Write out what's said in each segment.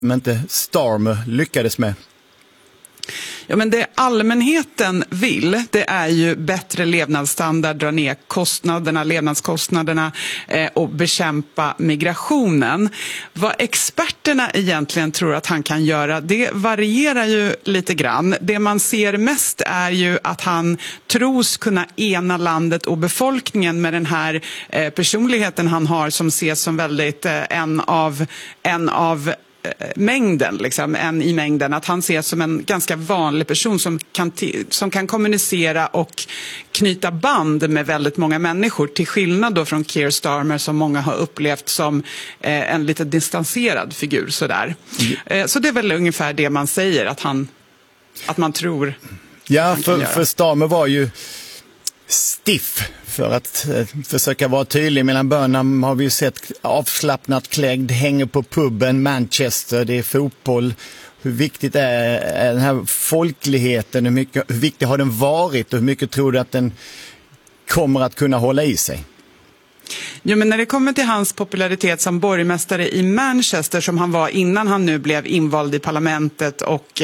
men inte Starmer lyckades med? Ja, men det allmänheten vill, det är ju bättre levnadsstandard, dra ner levnadskostnaderna och bekämpa migrationen. Vad experterna egentligen tror att han kan göra, det varierar ju lite grann. Det man ser mest är ju att han tros kunna ena landet och befolkningen med den här personligheten han har, som ses som väldigt en av mängden, liksom, en i mängden, att han ses som en ganska vanlig person som kan kommunicera och knyta band med väldigt många människor, till skillnad då från Keir Starmer, som många har upplevt som en lite distanserad figur sådär. Så det är väl ungefär det man säger att man tror. Ja, för Starmer var ju stiff, för att försöka vara tydlig. Mellan Burnham har vi ju sett avslappnat klädd, hänger på puben Manchester, det är fotboll. Hur viktigt är den här folkligheten, hur viktig har den varit och hur mycket tror du att den kommer att kunna hålla i sig? Jo, men när det kommer till hans popularitet som borgmästare i Manchester, som han var innan han nu blev invald i parlamentet och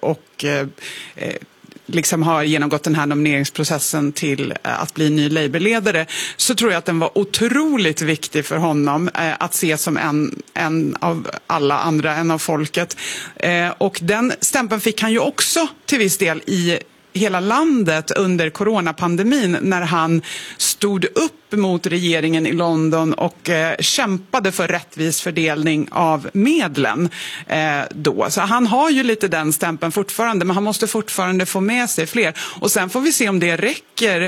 liksom har genomgått den här nomineringsprocessen till att bli ny Labour-ledare, så tror jag att den var otroligt viktig för honom att se som en av alla andra, en av folket. Och den stämpeln fick han ju också till viss del i hela landet under coronapandemin, när han stod upp mot regeringen i London och kämpade för rättvis fördelning av medlen då. Så han har ju lite den stämpeln fortfarande, men han måste fortfarande få med sig fler. Och sen får vi se om det räcker,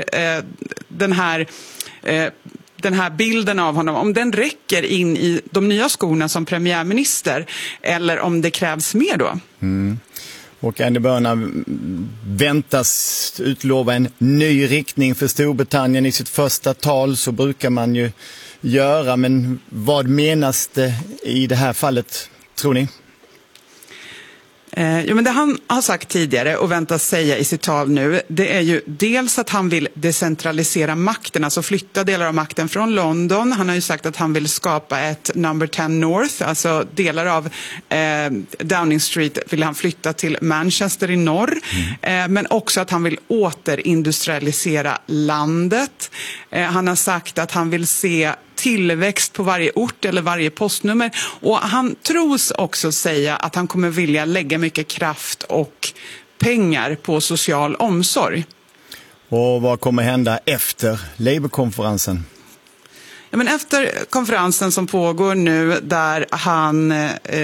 den här bilden av honom, om den räcker in i de nya skorna som premiärminister, eller om det krävs mer då. Och Andy Burnham väntas utlova en ny riktning för Storbritannien i sitt första tal, så brukar man ju göra. Men vad menas det i det här fallet, tror ni? Jo, men det han har sagt tidigare och väntas säga i sitt tal nu, det är ju dels att han vill decentralisera makten, alltså flytta delar av makten från London. Han har ju sagt att han vill skapa ett Number 10 North, alltså delar av Downing Street vill han flytta till Manchester i norr. Men också att han vill återindustrialisera landet. Han har sagt att han vill se tillväxt på varje ort eller varje postnummer, och han tros också säga att han kommer vilja lägga mycket kraft och pengar på social omsorg. Och vad kommer hända efter Labour-konferensen? Ja, men efter konferensen som pågår nu, där han